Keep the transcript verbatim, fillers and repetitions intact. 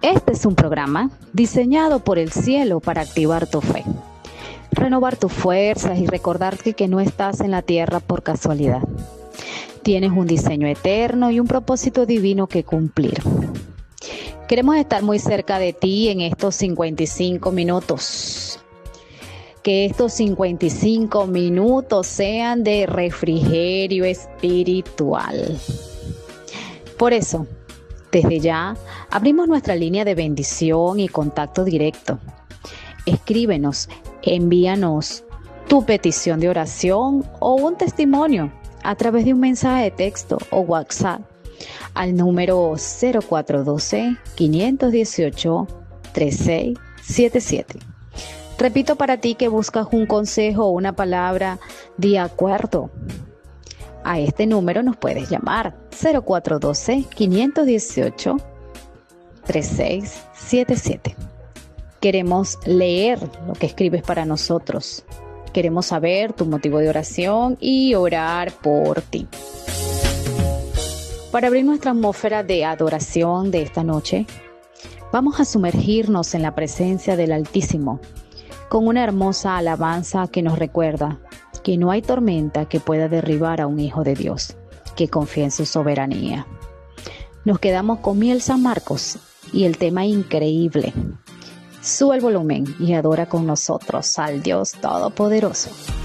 Este es un programa diseñado por el cielo para activar tu fe, renovar tus fuerzas y recordarte que no estás en la tierra por casualidad. Tienes un diseño eterno y un propósito divino que cumplir. Queremos estar muy cerca de ti en estos cincuenta y cinco minutos. Que estos cincuenta y cinco minutos sean de refrigerio espiritual. Por eso, desde ya, abrimos nuestra línea de bendición y contacto directo. Escríbenos, envíanos tu petición de oración o un testimonio a través de un mensaje de texto o WhatsApp al número cero cuatro uno dos, cinco uno ocho, tres seis siete siete. Repito para ti que buscas un consejo o una palabra de acuerdo. A este número nos puedes llamar cero cuatro uno dos, cinco uno ocho, tres seis siete siete. Queremos leer lo que escribes para nosotros. Queremos saber tu motivo de oración y orar por ti. Para abrir nuestra atmósfera de adoración de esta noche, vamos a sumergirnos en la presencia del Altísimo con una hermosa alabanza que nos recuerda que no hay tormenta que pueda derribar a un hijo de Dios que confía en su soberanía. Nos quedamos con Miel San Marcos y el tema increíble. Sube el volumen y adora con nosotros al Dios Todopoderoso.